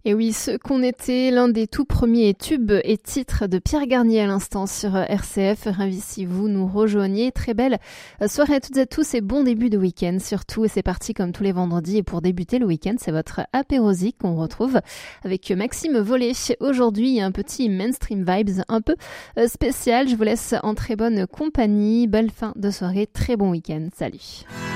Et oui, ce qu'on était, l'un des tout premiers tubes et titres de Pierre Garnier à l'instant sur RCF. Ravi si vous nous rejoignez. Très belle soirée à toutes et à tous et bon début de week-end surtout. Et c'est parti comme tous les vendredis. Et pour débuter le week-end, c'est votre apérosique qu'on retrouve avec Maxime Vollet. Aujourd'hui, il y a un petit mainstream vibes un peu spécial. Je vous laisse en très bonne compagnie. Belle fin de soirée, très bon week-end. Salut.